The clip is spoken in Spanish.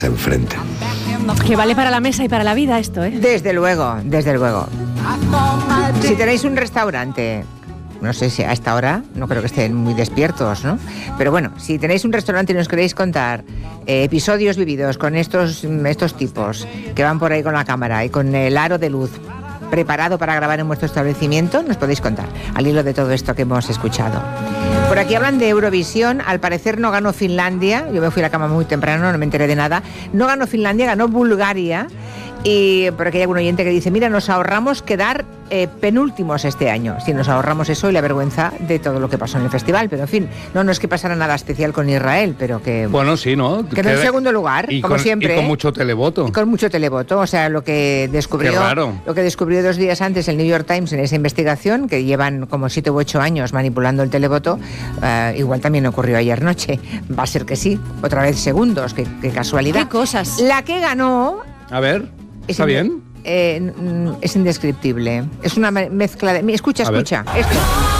enfrente. Que vale para la mesa y para la vida esto, ¿eh? Desde luego, desde luego. Si tenéis un restaurante, no sé si a esta hora, no creo que estén muy despiertos, ¿no? Pero bueno, si tenéis un restaurante y nos queréis contar episodios vividos con estos tipos que van por ahí con la cámara y con el aro de luz preparado para grabar en vuestro establecimiento, nos podéis contar, al hilo de todo esto que hemos escuchado. Por aquí hablan de Eurovisión, al parecer no ganó Finlandia, yo me fui a la cama muy temprano, no me enteré de nada, no ganó Finlandia, ganó Bulgaria, y por aquí hay algún oyente que dice, mira, nos ahorramos quedar penúltimos este año, si nos ahorramos eso y la vergüenza de todo lo que pasó en el festival, pero en fin, no es que pasara nada especial con Israel, pero que... Bueno, sí, ¿no? Quedó en segundo lugar, como siempre. Y con mucho televoto. Y con mucho televoto, o sea, lo que descubrió 2 días antes el New York Times en esa investigación, que llevan como 7 u 8 años manipulando el televoto, igual también ocurrió ayer noche. Va a ser que sí, otra vez segundos, qué casualidad. Qué cosas. La que ganó... A ver, ¿está bien? Es indescriptible. Es una mezcla de... Escucha. Esto.